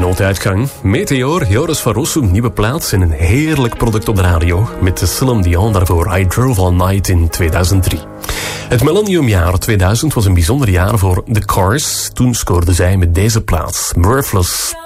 nooduitgang. Meteor, Joris van Rossum, nieuwe plaats en een heerlijk product op de radio. Met Celine Dion daarvoor I Drove All Night in 2003. Het millenniumjaar 2000 was een bijzonder jaar voor The Cars. Toen scoorden zij met deze plaats, Worthless.